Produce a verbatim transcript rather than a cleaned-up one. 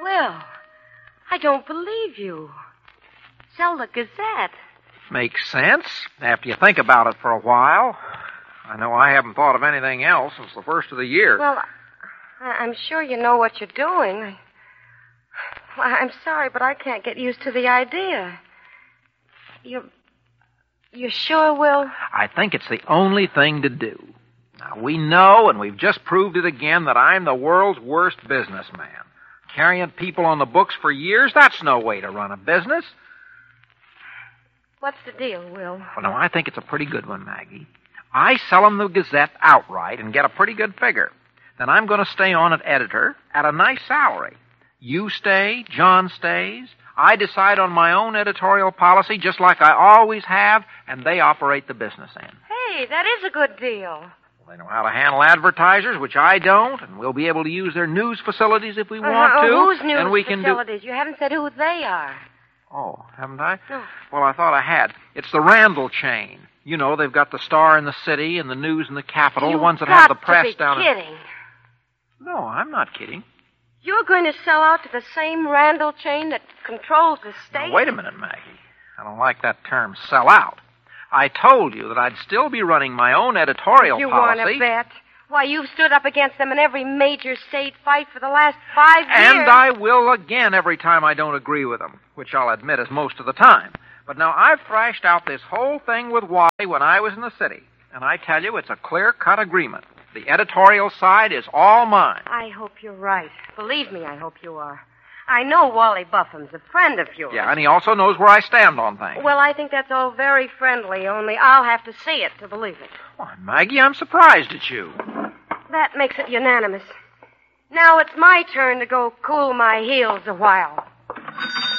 Will, I don't believe you. Sell the Gazette. Makes sense, after you think about it for a while. I know I haven't thought of anything else since the first of the year. Well, I- I'm sure you know what you're doing. I... Well, I'm sorry, but I can't get used to the idea. You're... You're sure, Will? I think it's the only thing to do. Now, we know, and we've just proved it again, that I'm the world's worst businessman. Carrying people on the books for years, that's no way to run a business. What's the deal, Will? Well, no, I think it's a pretty good one, Maggie. I sell them the Gazette outright and get a pretty good figure. Then I'm going to stay on as editor at a nice salary. You stay, John stays. I decide on my own editorial policy just like I always have, and they operate the business end. Hey, that is a good deal. Well, they know how to handle advertisers, which I don't, and we'll be able to use their news facilities if we uh, want uh, to. Whose news and we facilities? Can do... You haven't said who they are. Oh, haven't I? No. Well, I thought I had. It's the Randall chain. You know, they've got the Star in the City and the News in the Capital, You've the ones that got have the to press be down. Kidding. In... No, I'm not kidding. You're going to sell out to the same Randall chain that controls the state? Now, wait a minute, Maggie. I don't like that term, sell out. I told you that I'd still be running my own editorial you policy. You want to bet? Why, you've stood up against them in every major state fight for the last five years. And I will again every time I don't agree with them, which I'll admit is most of the time. But now I've thrashed out this whole thing with Wally when I was in the city. And I tell you, it's a clear-cut agreement. The editorial side is all mine. I hope you're right. Believe me, I hope you are. I know Wally Buffum's a friend of yours. Yeah, and he also knows where I stand on things. Well, I think that's all very friendly, only I'll have to see it to believe it. Why, Maggie, I'm surprised at you. That makes it unanimous. Now it's my turn to go cool my heels a while.